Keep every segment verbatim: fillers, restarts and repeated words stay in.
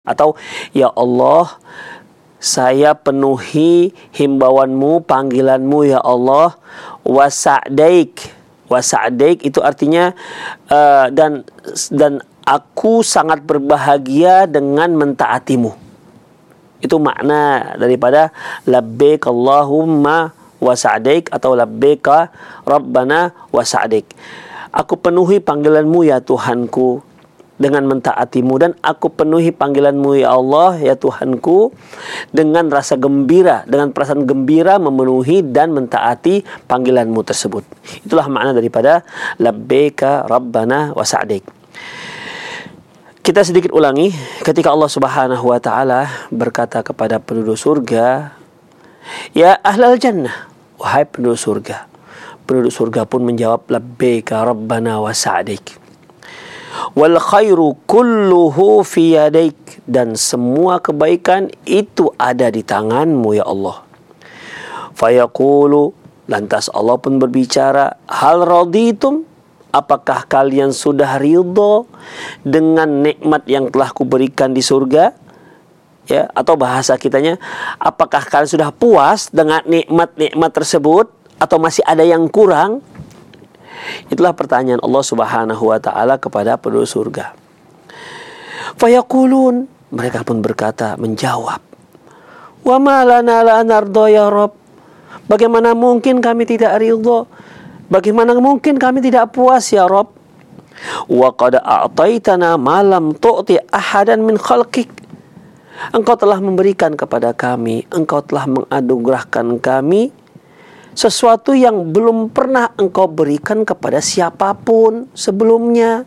Atau, ya Allah, saya penuhi himbauanmu, panggilanmu ya Allah, wasa'daik. Wasa'daik itu artinya uh, dan dan aku sangat berbahagia dengan mentaatimu. Itu makna daripada labbaik Allahumma wasa'daik atau labbaika Rabbana wasa'daik. Aku penuhi panggilanmu ya Tuhanku dengan mentaatimu, dan aku penuhi panggilanmu ya Allah ya Tuhanku dengan rasa gembira, dengan perasaan gembira memenuhi dan mentaati panggilanmu tersebut. Itulah makna daripada labbaika Rabbana wasa'daik. Kita sedikit ulangi ketika Allah Subhanahu wa taala berkata kepada penduduk surga, ya ahlal jannah, wahai penduduk surga. Penduduk surga pun menjawab labbaika Rabbana wasa'daik. Wal khairu kulluhu fi yadaik, dan semua kebaikan itu ada di tanganmu ya Allah. Fayaqulu, lantas Allah pun berbicara, hal raditum, apakah kalian sudah ridho dengan nikmat yang telah kuberikan di surga? Ya, atau bahasa kitanya, apakah kalian sudah puas dengan nikmat-nikmat tersebut atau masih ada yang kurang? Itulah pertanyaan Allah Subhanahu wa taala kepada penduduk surga. Fayaqulun, mereka pun berkata, menjawab, wa ma lana la narda ya Rabb, bagaimana mungkin kami tidak ridha, bagaimana mungkin kami tidak puas ya Rabb, wa qad a'taitana ma lam tu'ti ahadan min khalqik, engkau telah memberikan kepada kami, engkau telah menganugerahkan kami sesuatu yang belum pernah engkau berikan kepada siapapun sebelumnya.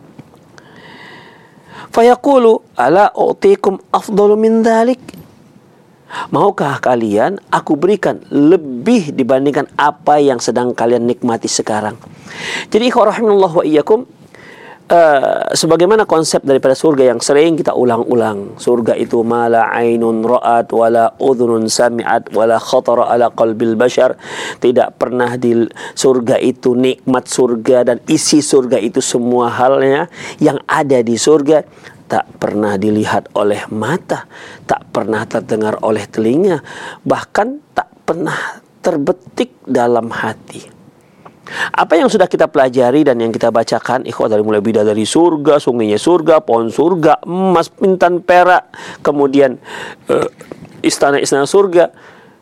Fayaqulu ala u'tikum afdalu min dhalik, maukah kalian aku berikan lebih dibandingkan apa yang sedang kalian nikmati sekarang? Jadi ikhwah rahimanallah wa iyyakum, Uh, sebagaimana konsep daripada surga yang sering kita ulang-ulang, surga itu mala ainun ra'at wala udhunun sami'at wala khatara ala qalbil bashar. Tidak pernah di surga itu, nikmat surga dan isi surga itu, semua halnya yang ada di surga tak pernah dilihat oleh mata, tak pernah terdengar oleh telinga, bahkan tak pernah terbetik dalam hati. Apa yang sudah kita pelajari dan yang kita bacakan, ikhwah, dari mulai bidadari surga, sungainya surga, pohon surga, emas, intan, perak, kemudian uh, istana-istana surga.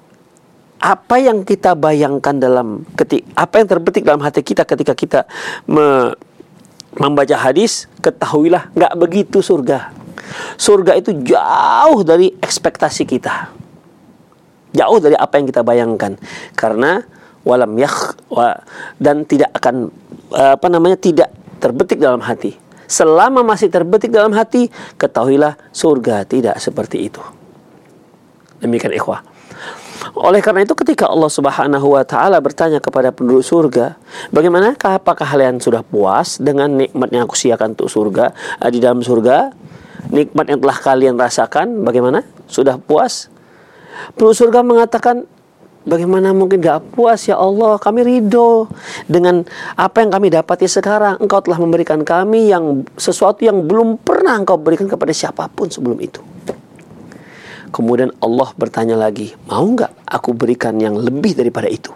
Apa yang kita bayangkan dalam ketik, apa yang terbetik dalam hati kita ketika kita me, membaca hadis, ketahuilah nggak begitu surga. Surga itu jauh dari ekspektasi kita, jauh dari apa yang kita bayangkan, karena walam yakh wa, dan tidak akan apa namanya tidak terbetik dalam hati. Selama masih terbetik dalam hati, ketahuilah surga tidak seperti itu. Demikian ikhwah. Oleh karena itu ketika Allah Subhanahu wa taala bertanya kepada penduduk surga, bagaimanakah, apakah kalian sudah puas dengan nikmat yang aku sediakan untuk surga, di dalam surga? Nikmat yang telah kalian rasakan bagaimana? Sudah puas? Penduduk surga mengatakan, bagaimana mungkin gak puas ya Allah, kami ridho dengan apa yang kami dapati sekarang. Engkau telah memberikan kami yang sesuatu yang belum pernah engkau berikan kepada siapapun sebelum itu. Kemudian Allah bertanya lagi, mau gak aku berikan yang lebih daripada itu?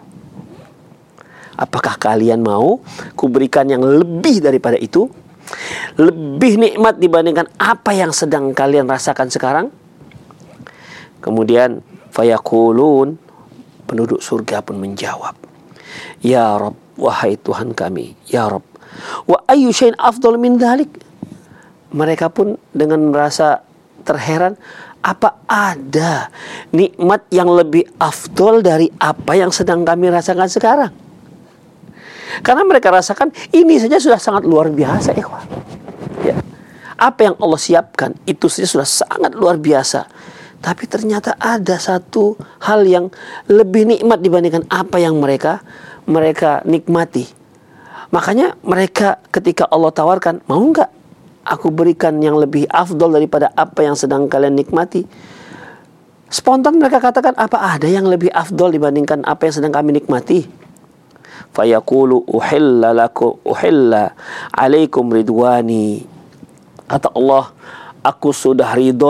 Apakah kalian mau aku berikan yang lebih daripada itu? Lebih nikmat dibandingkan apa yang sedang kalian rasakan sekarang? Kemudian fayaqulun, penduduk surga pun menjawab, ya Rabb, wahai Tuhan kami, ya Rabb, wa ayyu syai'in afdal min dhalik. Mereka pun dengan merasa terheran, apa ada nikmat yang lebih afdal dari apa yang sedang kami rasakan sekarang? Karena mereka rasakan ini saja sudah sangat luar biasa, ikhwan. Ya. Apa yang Allah siapkan itu saja sudah sangat luar biasa. Tapi ternyata ada satu hal yang lebih nikmat dibandingkan apa yang mereka mereka nikmati. Makanya mereka ketika Allah tawarkan, mau nggak aku berikan yang lebih afdol daripada apa yang sedang kalian nikmati? Spontan mereka katakan, apa ada yang lebih afdol dibandingkan apa yang sedang kami nikmati? Fayaqulu uhilla lakum uhilla alaikum ridwani. Kata Allah, aku sudah ridho